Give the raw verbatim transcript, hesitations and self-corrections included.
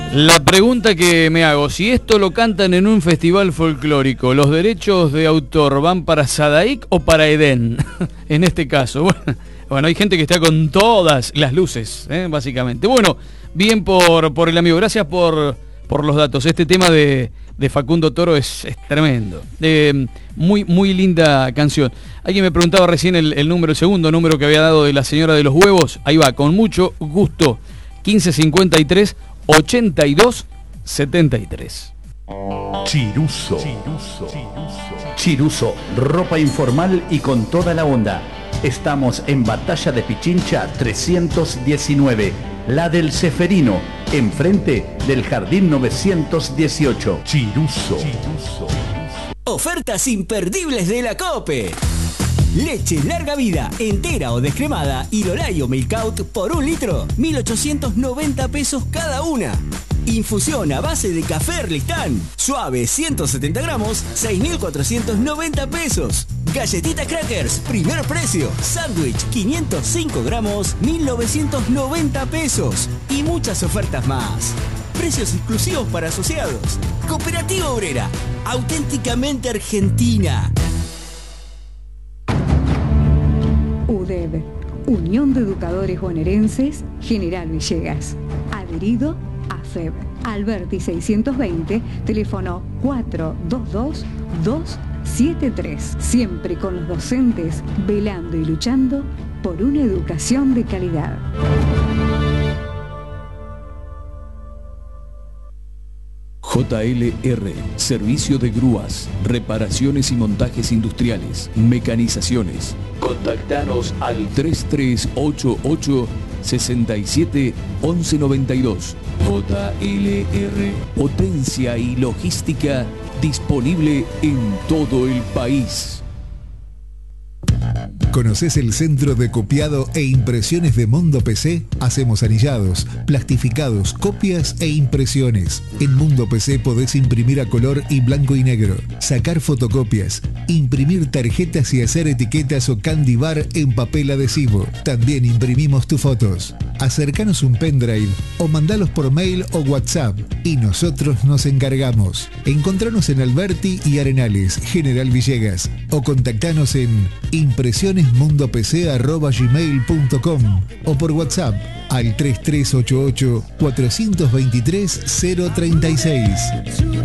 La pregunta que me hago, si esto lo cantan en un festival folclórico, ¿los derechos de autor van para Sadaik o para Edén? En este caso, bueno, bueno, hay gente que está con todas las luces, ¿eh? Básicamente. Bueno, bien por, por el amigo, gracias por, por los datos. Este tema de, de Facundo Toro es, es tremendo. Eh, muy, muy linda canción. Alguien me preguntaba recién el, el número, el segundo número que había dado de la señora de los huevos. Ahí va, con mucho gusto. quince cincuenta y tres ochenta y dos setenta y tres. Chiruso. Chiruso. Chiruso, ropa informal y con toda la onda. Estamos en Batalla de Pichincha trescientos diecinueve, la del Ceferino, enfrente del Jardín novecientos dieciocho. Chiruso. Chiruso. Ofertas imperdibles de la COPE. Leche larga vida, entera o descremada, Irolai o Milk Out por un litro, mil ochocientos noventa pesos cada una. Infusión a base de café Erlistán, suave ciento setenta gramos, seis mil cuatrocientos noventa pesos. Galletita Crackers, primer precio. Sándwich, quinientos cinco gramos, mil novecientos noventa pesos. Y muchas ofertas más. Precios exclusivos para asociados. Cooperativa Obrera, auténticamente argentina. U D E B, Unión de Educadores Bonaerenses, General Villegas. Adherido a F E B. Alberti seiscientos veinte, teléfono cuatro dos dos dos siete tres. Siempre con los docentes velando y luchando por una educación de calidad. J L R, servicio de grúas, reparaciones y montajes industriales, mecanizaciones. Contactanos al tres tres ocho ocho, seis siete, once noventa y dos. J L R, potencia y logística disponible en todo el país. ¿Conoces el centro de copiado e impresiones de Mundo P C? Hacemos anillados, plastificados, copias e impresiones. En Mundo P C podés imprimir a color y blanco y negro, sacar fotocopias, imprimir tarjetas y hacer etiquetas o candy bar en papel adhesivo. También imprimimos tus fotos. Acércanos un pendrive o mandalos por mail o WhatsApp y nosotros nos encargamos. Encontranos en Alberti y Arenales, General Villegas, o contactanos en impresiones mundo p c arroba gmail punto com o por WhatsApp al tres tres ocho ocho, cuatro dos tres, cero tres seis.